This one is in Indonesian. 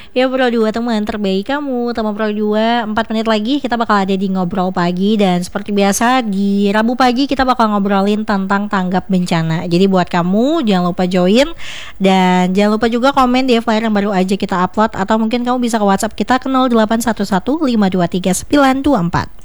Ya Pro 2 teman terbaik kamu, teman Pro 2. 4 menit lagi kita bakal ada di Ngobrol Pagi. Dan seperti biasa di Rabu pagi kita bakal ngobrolin tentang tanggap bencana. Jadi buat kamu jangan lupa join. Dan jangan lupa juga komen di flyer yang baru aja kita upload. Atau mungkin kamu bisa ke WhatsApp kita ke 0811 523 924.